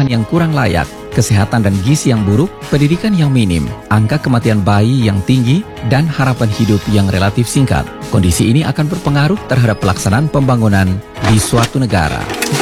lahan yang kurang layak, kesehatan dan gizi yang buruk, pendidikan yang minim, angka kematian bayi yang tinggi, dan harapan hidup yang relatif singkat. Kondisi ini akan berpengaruh terhadap pelaksanaan pembangunan di suatu negara.